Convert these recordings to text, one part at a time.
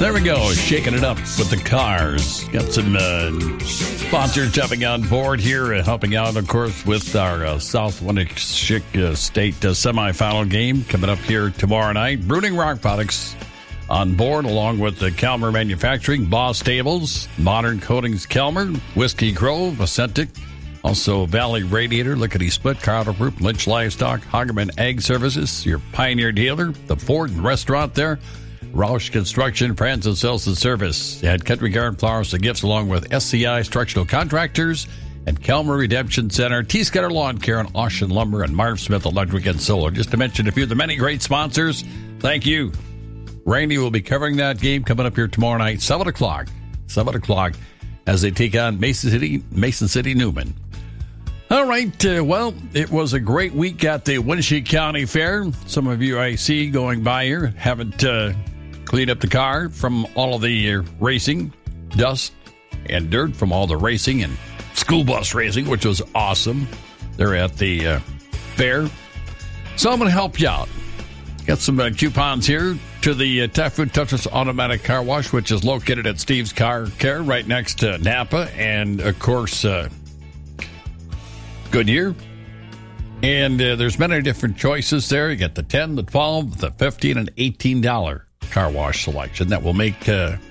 There we go, shaking it up with the cars. Got some sponsors jumping on board here, helping out, of course, with our South Winneshiek State semifinal game coming up here tomorrow night. Bruning Rock Products on board, along with the Kelmer Manufacturing, Boss Stables, Modern Coatings Kelmer, Whiskey Grove, Acentic, also Valley Radiator, Lickety Split, Carter Group, Lynch Livestock, Hagerman Ag Services, your Pioneer dealer, the Ford Restaurant there, Roush Construction, Francis Sales and Service, at Country Garden Flowers and Gifts, along with SCI Structural Contractors, and Kelmer Redemption Center, T-Scutter Lawn Care, and Ocean Lumber, and Marv Smith Electric and Solar. Just to mention a few of the many great sponsors. Thank you. Randy will be covering that game coming up here tomorrow night, 7 o'clock. 7 o'clock as they take on Mason City Newman. All right, well, it was a great week at the Winneshiek County Fair. Some of you I see going by here haven't cleaned up the car from all of the racing, dust and dirt from all the racing and school bus racing, which was awesome. They're at the fair. So I'm going to help you out. Got some coupons here to the Tafu Touchless Automatic Car Wash, which is located at Steve's Car Care right next to Napa and, of course, Goodyear. And there's many different choices there. You got the 10, the 12, the $15, and $18 car wash selection that will make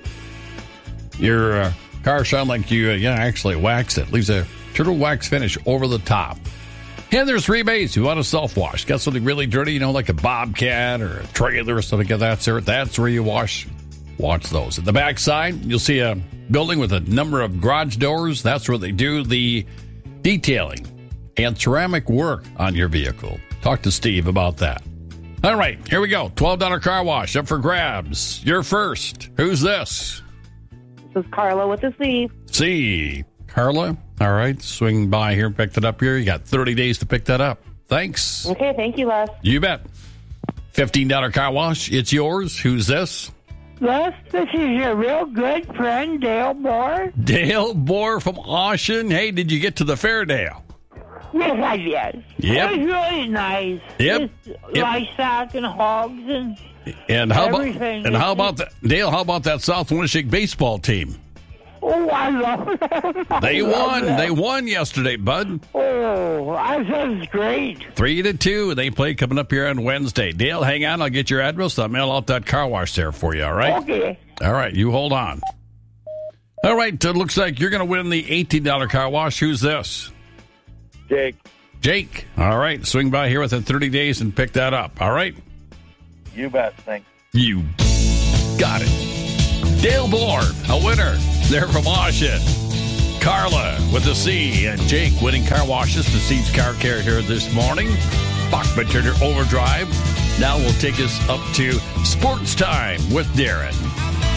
your car shine like you actually wax it. Leaves a turtle wax finish over the top. And there's rebates. You want to self-wash. Got something really dirty, like a Bobcat or a trailer or something like that, sir. That's where you wash those. At the back side, you'll see a building with a number of garage doors. That's where they do the detailing and ceramic work on your vehicle. Talk to Steve about that. All right, here we go. $12 car wash up for grabs. You're first. Who's this? This is Carla with a C. C. Carla? All right, swing by here and pick it up here. You got 30 days to pick that up. Thanks. Okay, thank you, Les. You bet. $15 car wash. It's yours. Who's this? Les, this is your real good friend, Dale Moore. Dale Moore from Ocean. Hey, did you get to the fair, Dale? Yes, I did. Yep. It was really nice. Yep. Just livestock and hogs and how everything. How about that, Dale? How about that South Winneshiek baseball team? Oh, I love them. They won. They won yesterday, bud. Oh, that was great. 3-2. They play coming up here on Wednesday. Dale, hang on. I'll get your address. I'll mail out that car wash there for you, all right? Okay. All right. You hold on. All right. It looks like you're going to win the $18 car wash. Who's this? Jake. All right. Swing by here within 30 days and pick that up. All right? You bet. Thanks. You got it. Dale Moore, a winner. They're from Ocean. Carla with a C and Jake winning car washes to Steve's Car Care here this morning. Bachman Turner Overdrive. Now we'll take us up to sports time with Darren.